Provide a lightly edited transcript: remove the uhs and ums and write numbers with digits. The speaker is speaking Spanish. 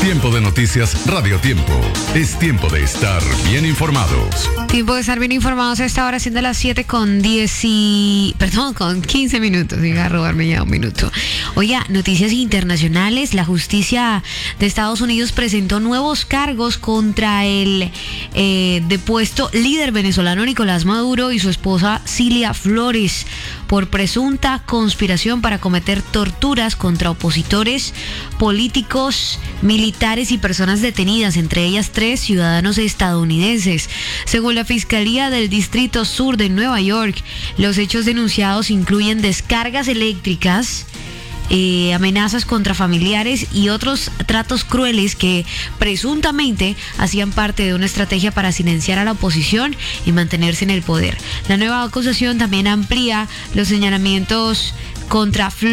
Tiempo de noticias Radio Tiempo. Es tiempo de estar bien informados. Tiempo de estar bien informados a esta hora, siendo las 7 con 15 minutos. Diga a robarme ya un minuto. Oiga, noticias internacionales. La justicia de Estados Unidos presentó nuevos cargos contra el depuesto líder venezolano Nicolás Maduro y su esposa Cilia Flores por presunta conspiración para cometer torturas contra opositores políticos, militares y personas detenidas, entre ellas 3 ciudadanos estadounidenses. Según la Fiscalía del Distrito Sur de Nueva York, los hechos denunciados incluyen descargas eléctricas, amenazas contra familiares y otros tratos crueles que presuntamente hacían parte de una estrategia para silenciar a la oposición y mantenerse en el poder. La nueva acusación también amplía los señalamientos contra